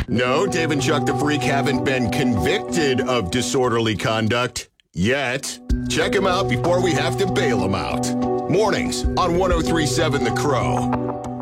No, Dave and Chuck the Freak haven't been convicted of disorderly conduct yet. Check them out before we have to bail them out. Mornings on 103.7 The Crow.